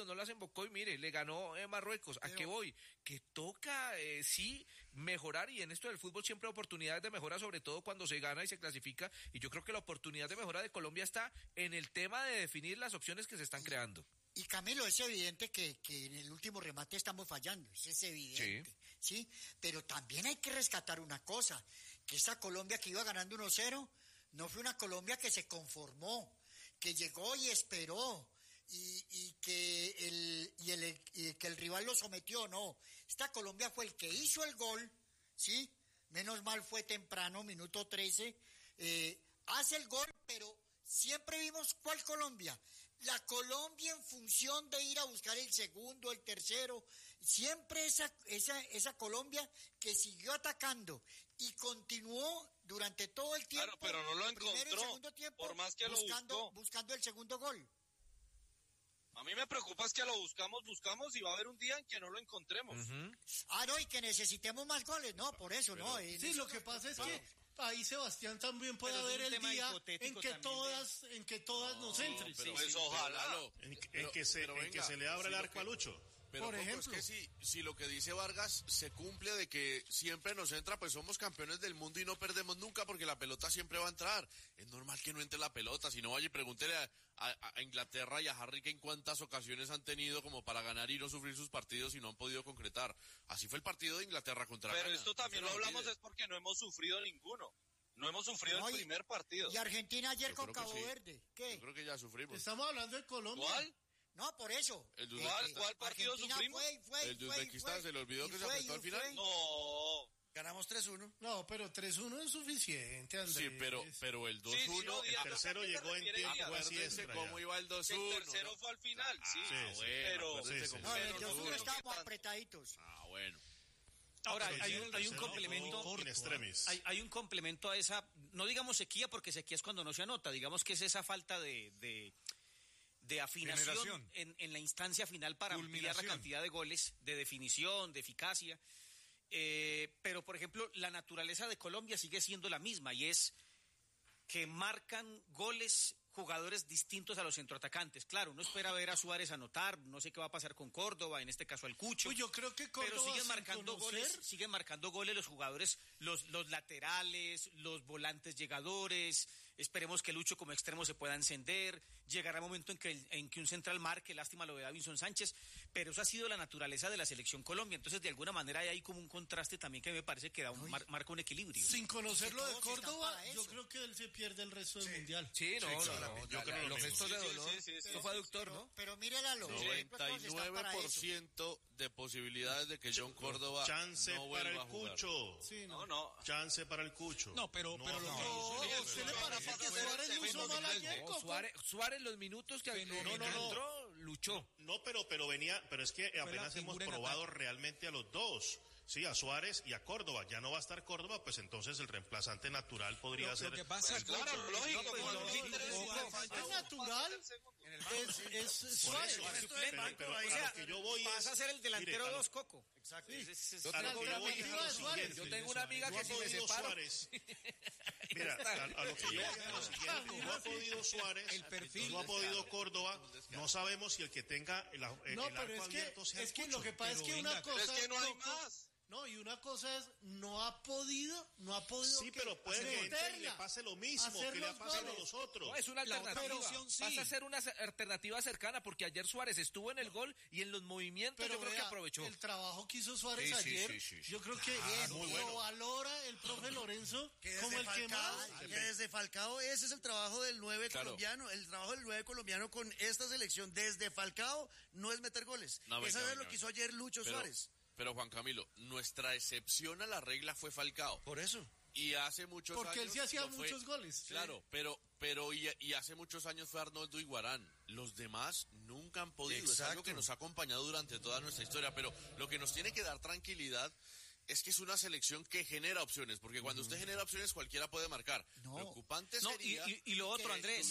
no las embocó y mire, le ganó Marruecos. ¿A qué voy? Que toca, sí, mejorar, y en esto del fútbol siempre hay oportunidades de mejora, sobre todo cuando se gana y se clasifica, y yo creo que la oportunidad de mejora de Colombia está en el tema de definir las opciones que se están creando. Y Camilo, es evidente que en el último remate estamos fallando, eso es evidente, ¿sí? Pero también hay que rescatar una cosa, que esta Colombia que iba ganando 1-0, no fue una Colombia que se conformó, que llegó y esperó, y que el rival lo sometió, no. Esta Colombia fue el que hizo el gol, ¿sí? Menos mal fue temprano, minuto 13, hace el gol, pero siempre vimos ¿cuál Colombia? La Colombia en función de ir a buscar el segundo, el tercero, siempre esa Colombia que siguió atacando y continuó durante todo el tiempo. Claro, pero no lo encontró, primero y segundo tiempo, por más que lo buscó. Buscando el segundo gol. A mí me preocupa es que lo buscamos y va a haber un día en que no lo encontremos. Uh-huh. No, y que necesitemos más goles, no, por eso, pero, no. Sí, lo que pasa es que ahí Sebastián también puede haber el día en que todas nos entren. Pues ojalá. En que se le abra el arco a Lucho. Pero por ejemplo, es que si lo que dice Vargas se cumple de que siempre nos entra, pues somos campeones del mundo y no perdemos nunca porque la pelota siempre va a entrar. Es normal que no entre la pelota, si no vaya y pregúntele a Inglaterra y a Harry Kane cuántas ocasiones han tenido como para ganar y no sufrir sus partidos y no han podido concretar. Así fue el partido de Inglaterra contra Ghana. Pero esto también lo hablamos es porque no hemos sufrido ninguno. No hemos sufrido el primer partido. Y Argentina ayer con Cabo sí. Verde, ¿qué? Yo creo que ya sufrimos. Estamos hablando de Colombia. ¿Cuál? No, por eso. ¿Cuál partido Argentina sufrimos? El de Uzbekistán, ¿se le olvidó que se apretó al final? No. Ganamos 3-1. No, pero 3-1 es suficiente, Andrés. Sí, pero el 2-1... Sí, no, el tercero llegó en tiempo. Acuérdense cómo iba el 2-1. El tercero fue al final, sí. Bueno, pero... No, el 2-1 estábamos apretaditos. Bueno. Ahora, hay un complemento. Hay un complemento a esa, no digamos sequía, porque sequía es cuando no se anota, digamos que es esa falta de afinación en la instancia final para ampliar la cantidad de goles, de definición, de eficacia. Pero, por ejemplo, la naturaleza de Colombia sigue siendo la misma, y es que marcan goles jugadores distintos a los centroatacantes. Claro, uno espera ver a Suárez anotar, no sé qué va a pasar con Córdoba, en este caso al Cucho. Uy, yo creo que Córdoba, pero siguen marcando goles los jugadores, los laterales, los volantes llegadores. Esperemos que Lucho como extremo se pueda encender. Llegará un momento en que un central marque, lástima lo de Davinson Sánchez, pero eso ha sido la naturaleza de la selección Colombia. Entonces, de alguna manera hay ahí como un contraste también que me parece que marca un equilibrio. Sin conocer lo de Córdoba, yo creo que él se pierde el resto del mundial. Sí, yo creo que los gestos de dolor, eso fue aductor, ¿no? Pero míralo. 99% de posibilidades de que John Córdoba chance no para vuelva el a jugar. Cucho. Sí, No. Chance para el Cucho. No, pero ¿Usted le parece que Suárez lo usó mal ayer? Suárez los minutos que entró, luchó. No, pero es que apenas hemos probado realmente a los dos. Sí, a Suárez y a Córdoba. Ya no va a estar Córdoba, pues entonces el reemplazante natural podría ser. Lo que pasa es Claro, lógico. El natural es Suárez. Pero a lo que yo voy pasa a ser el delantero de dos Coco. Exacto. Yo tengo una amiga que si me separo. Mira, a lo que yo voy es lo siguiente. No ha podido Suárez, no ha podido Córdoba. No sabemos si el que tenga el arco abierto sea es que lo que pasa es que una cosa es que no hay más. No, y una cosa es, no ha podido. Sí, pero puede que entre y le pase lo mismo que le ha pasado a los otros. No, es una alternativa. Pasa a ser una alternativa cercana, porque ayer Suárez estuvo en el gol y en los movimientos yo creo que aprovechó. El trabajo que hizo Suárez ayer, yo creo que lo valora el profe Lorenzo como el que más. Que desde Falcao, ese es el trabajo del 9 colombiano. El trabajo del 9 colombiano con esta selección desde Falcao no es meter goles. Eso es lo que hizo ayer Lucho Suárez. Pero Juan Camilo, nuestra excepción a la regla fue Falcao. Por eso. Y hace muchos años... Porque él sí hacía muchos goles. Claro, pero y hace muchos años fue Arnoldo Iguarán. Los demás nunca han podido. Exacto. Es algo que nos ha acompañado durante toda nuestra historia. Pero lo que nos tiene que dar tranquilidad es que es una selección que genera opciones. Porque cuando usted genera opciones, cualquiera puede marcar. No. Preocupante sería... Y lo otro, Andrés.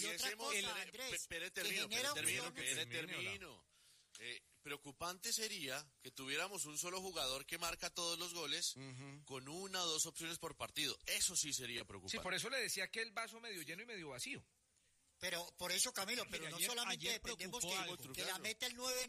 Termino. Preocupante sería que tuviéramos un solo jugador que marca todos los goles con una o dos opciones por partido. Eso sí sería preocupante. Sí, por eso le decía que el vaso medio lleno y medio vacío. Pero por eso, Camilo, pero no solamente dependemos que la meta el 9